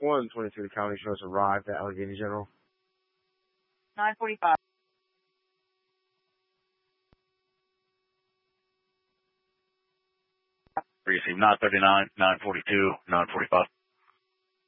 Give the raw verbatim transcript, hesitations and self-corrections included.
one twenty-three County Sheriff's arrived at Allegheny General. nine forty-five. Receive nine thirty-nine, nine forty-two, nine forty-five.